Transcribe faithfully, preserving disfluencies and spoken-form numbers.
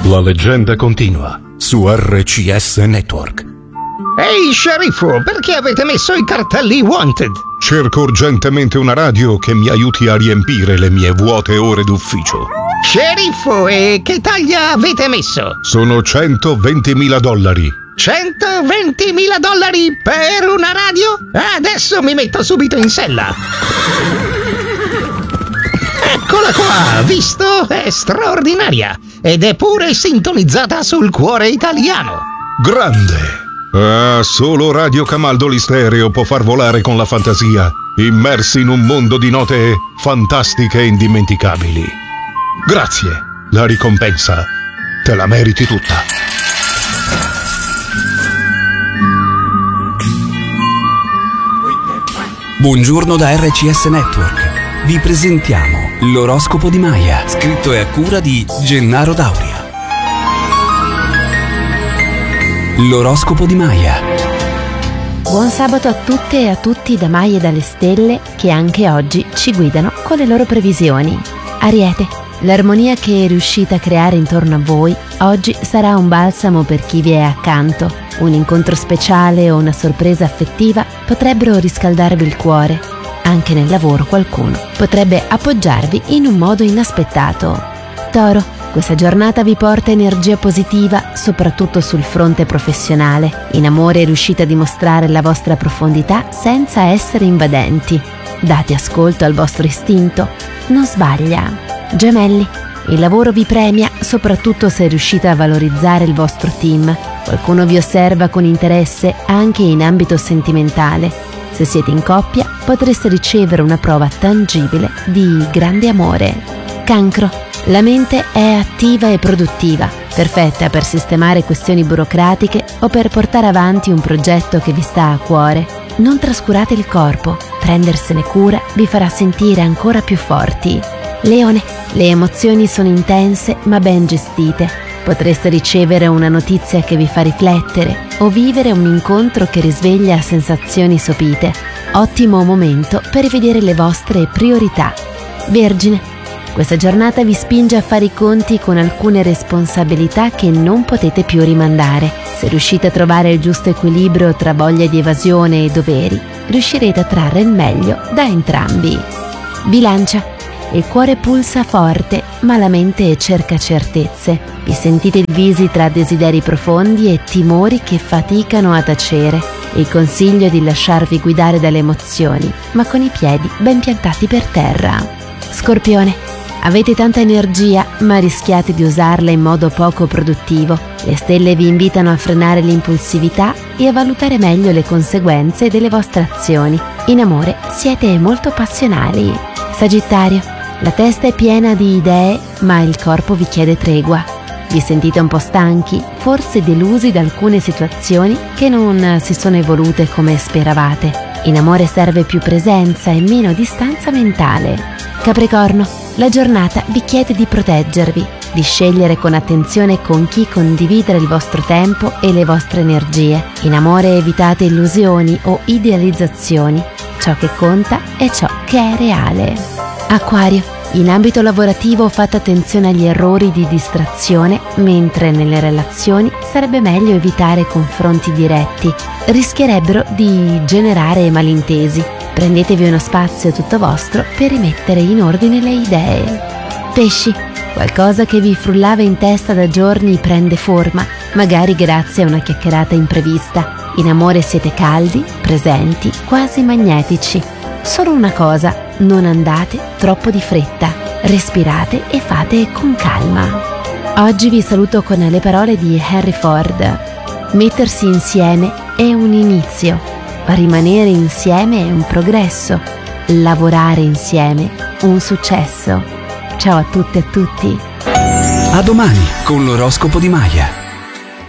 La leggenda continua su R C S Network. Ehi, sceriffo, perché avete messo i cartelli wanted? Cerco urgentemente una radio che mi aiuti a riempire le mie vuote ore d'ufficio. Sceriffo, e che taglia avete messo? Sono centoventimila dollari. centoventimila dollari per una radio? Adesso mi metto subito in sella. Eccola qua, visto? È straordinaria ed è pure sintonizzata sul cuore italiano. Grande! Ah, solo Radio Camaldoli Stereo può far volare con la fantasia, immersi in un mondo di note fantastiche e indimenticabili. Grazie, la ricompensa te la meriti tutta. Buongiorno da R C S Network. Vi presentiamo l'oroscopo di Maya, scritto e a cura di Gennaro Dauria. L'oroscopo di Maya. Buon sabato a tutte e a tutti da Maya e dalle stelle, che anche oggi ci guidano con le loro previsioni. Ariete, l'armonia che riuscite a creare intorno a voi oggi sarà un balsamo per chi vi è accanto. Un incontro speciale o una sorpresa affettiva potrebbero riscaldarvi il cuore. Anche nel lavoro qualcuno potrebbe appoggiarvi in un modo inaspettato. Toro, questa giornata vi porta energia positiva, soprattutto sul fronte professionale. In amore riuscite a dimostrare la vostra profondità senza essere invadenti. Date ascolto al vostro istinto. Non sbaglia. Gemelli, il lavoro vi premia, soprattutto se riuscite a valorizzare il vostro team. Qualcuno vi osserva con interesse anche in ambito sentimentale. Se siete in coppia, potreste ricevere una prova tangibile di grande amore. Cancro, la mente è attiva e produttiva, perfetta per sistemare questioni burocratiche o per portare avanti un progetto che vi sta a cuore. Non trascurate il corpo, prendersene cura vi farà sentire ancora più forti. Leone, le emozioni sono intense ma ben gestite. Potreste ricevere una notizia che vi fa riflettere o vivere un incontro che risveglia sensazioni sopite. Ottimo momento per rivedere le vostre priorità. Vergine, questa giornata vi spinge a fare i conti con alcune responsabilità che non potete più rimandare. Se riuscite a trovare il giusto equilibrio tra voglia di evasione e doveri, riuscirete a trarre il meglio da entrambi. Bilancia, il cuore pulsa forte, ma la mente cerca certezze. Vi sentite divisi tra desideri profondi e timori che faticano a tacere. Il consiglio è di lasciarvi guidare dalle emozioni, ma con i piedi ben piantati per terra. Scorpione, avete tanta energia, ma rischiate di usarla in modo poco produttivo. Le stelle vi invitano a frenare l'impulsività e a valutare meglio le conseguenze delle vostre azioni. In amore siete molto passionali. Sagittario, la testa è piena di idee, ma il corpo vi chiede tregua. Vi sentite un po' stanchi, forse delusi da alcune situazioni che non si sono evolute come speravate. In amore serve più presenza e meno distanza mentale. Capricorno, la giornata vi chiede di proteggervi, di scegliere con attenzione con chi condividere il vostro tempo e le vostre energie. In amore evitate illusioni o idealizzazioni. Ciò che conta è ciò che è reale. Acquario, in ambito lavorativo fate attenzione agli errori di distrazione, mentre nelle relazioni sarebbe meglio evitare confronti diretti. Rischierebbero di generare malintesi. Prendetevi uno spazio tutto vostro per rimettere in ordine le idee. Pesci, qualcosa che vi frullava in testa da giorni prende forma, magari grazie a una chiacchierata imprevista. In amore siete caldi, presenti, quasi magnetici. Solo una cosa, non andate troppo di fretta, respirate e fate con calma. Oggi vi saluto con le parole di Henry Ford. Mettersi insieme è un inizio, rimanere insieme è un progresso, lavorare insieme un successo. Ciao a tutte e a tutti. A domani con l'oroscopo di Maya.